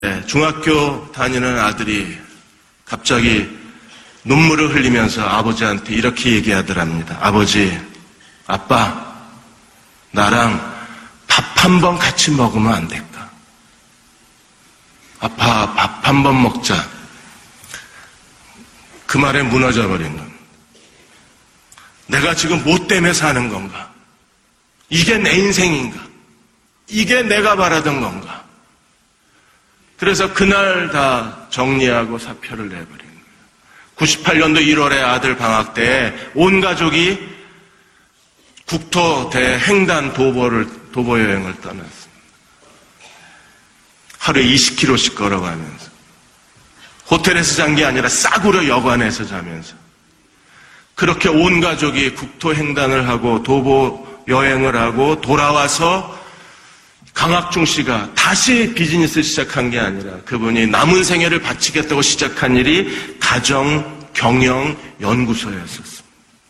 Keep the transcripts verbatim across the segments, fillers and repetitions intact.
네, 중학교 다니는 아들이 갑자기 눈물을 흘리면서 아버지한테 이렇게 얘기하더랍니다. 아버지, 아빠, 나랑 밥 한 번 같이 먹으면 안 될까? 아빠, 밥 한 번 먹자. 그 말에 무너져 버린 겁니다. 내가 지금 뭐 때문에 사는 건가? 이게 내 인생인가? 이게 내가 바라던 건가? 그래서 그날 다 정리하고 사표를 내버린 거예요. 구십팔 년도 일월에 아들 방학 때 온 가족이 국토 대횡단 도보를, 도보 여행을 떠났습니다. 하루에 이십 킬로미터씩 걸어가면서 호텔에서 잔 게 아니라 싸구려 여관에서 자면서 그렇게 온 가족이 국토 횡단을 하고 도보 여행을 하고 돌아와서 강학중 씨가 다시 비즈니스 시작한 게 아니라 그분이 남은 생애를 바치겠다고 시작한 일이 가정 경영 연구소였었습니다.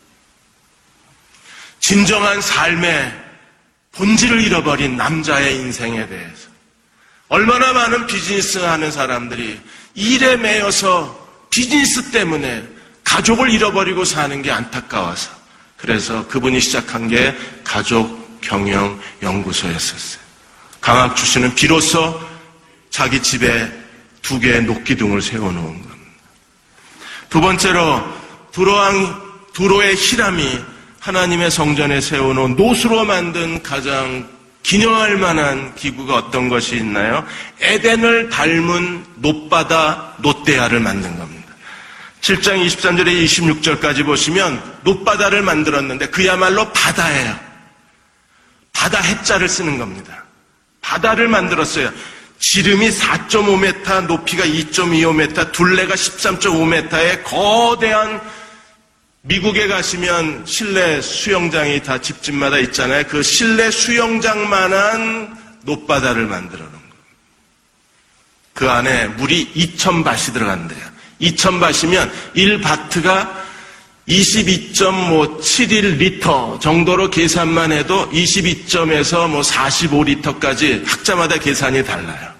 진정한 삶의 본질을 잃어버린 남자의 인생에 대해서 얼마나 많은 비즈니스 하는 사람들이 일에 매여서 비즈니스 때문에 가족을 잃어버리고 사는 게 안타까워서 그래서 그분이 시작한 게 가족 경영 연구소였었어요. 강학주 씨는 비로소 자기 집에 두 개의 녹기둥을 세워놓은 겁니다. 두 번째로 두로왕, 두로의 히람이 하나님의 성전에 세워놓은 노수로 만든 가장 기념할 만한 기구가 어떤 것이 있나요? 에덴을 닮은 놋바다 놋대야를 만든 겁니다. 칠 장 이십삼 절에 이십육 절까지 보시면 놋바다를 만들었는데 그야말로 바다예요. 바다 해자를 쓰는 겁니다. 바다를 만들었어요. 지름이 사 점 오 미터, 높이가 이 점 이오 미터, 둘레가 십삼 점 오 미터의 거대한 미국에 가시면 실내 수영장이 다 집집마다 있잖아요. 그 실내 수영장만한 놋바다를 만들어 놓은 거예요. 그 안에 물이 이천 밭이 들어간대요. 이천 밭이면 일 바트가 이십이 점 칠일 리터 정도로 계산만 해도 이십이 점에서 뭐 사십오 리터까지 학자마다 계산이 달라요.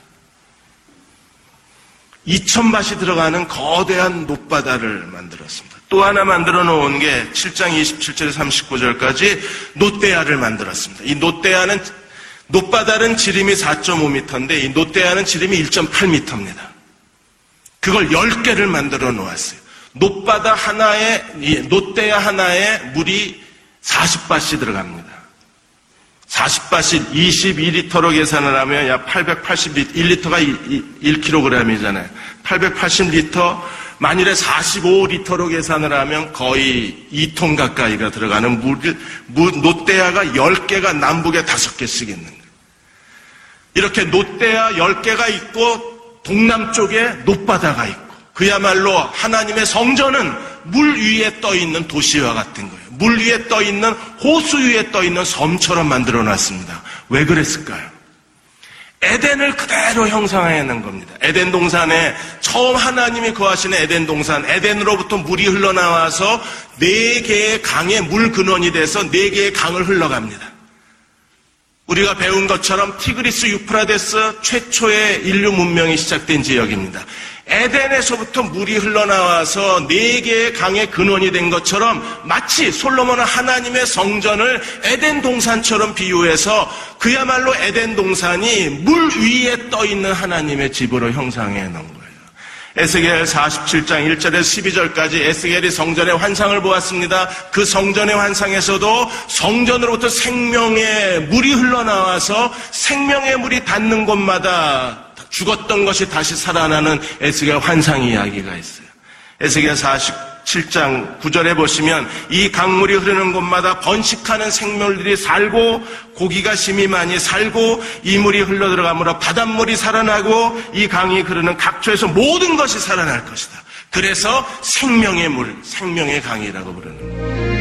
이천 밭이 들어가는 거대한 놋바다를 만들었습니다. 또 하나 만들어 놓은 게 칠 장 이십칠 절에서 삼십구 절까지 놋대야를 만들었습니다. 이 놋대야는, 놋바다는 지름이 사 점 오 미터인데 이 놋대야는 지름이 일 점 팔 미터입니다. 그걸 열 개를 만들어 놓았어요. 놋바다 하나에, 놋대야 하나에 물이 사십 밭이 들어갑니다. 사십 밭이 이십이 리터로 계산을 하면 약 팔백팔십 리터, 일 리터가 일 킬로그램이잖아요. 팔백팔십 리터, 만일에 사십오 리터로 계산을 하면 거의 이 톤 가까이가 들어가는 물, 물 놋대야가 열 개가 남북에 다섯 개씩 있는 거예요. 이렇게 놋대야 열 개가 있고 동남쪽에 놋바다가 있고 그야말로 하나님의 성전은 물 위에 떠있는 도시와 같은 거예요. 물 위에 떠있는 호수 위에 떠있는 섬처럼 만들어놨습니다. 왜 그랬을까요? 에덴을 그대로 형상해낸 겁니다. 에덴 동산에 처음 하나님이 거하시는 에덴 동산, 에덴으로부터 물이 흘러나와서 네 개의 강의 물 근원이 돼서 네 개의 강을 흘러갑니다. 우리가 배운 것처럼 티그리스 유프라데스 최초의 인류 문명이 시작된 지역입니다. 에덴에서부터 물이 흘러나와서 네 개의 강의 근원이 된 것처럼 마치 솔로몬은 하나님의 성전을 에덴 동산처럼 비유해서 그야말로 에덴 동산이 물 위에 떠있는 하나님의 집으로 형상해 놓은 거예요. 에스겔 사십칠 장 일 절에서 십이 절까지 에스겔이 성전의 환상을 보았습니다. 그 성전의 환상에서도 성전으로부터 생명의 물이 흘러나와서 생명의 물이 닿는 곳마다 죽었던 것이 다시 살아나는 에스겔 환상 이야기가 있어요. 에스겔 사십칠 장 구 절에 보시면 이 강물이 흐르는 곳마다 번식하는 생물들이 살고 고기가 심히 많이 살고 이 물이 흘러들어가므로 바닷물이 살아나고 이 강이 흐르는 각처에서 모든 것이 살아날 것이다. 그래서 생명의 물, 생명의 강이라고 부르는 거예요.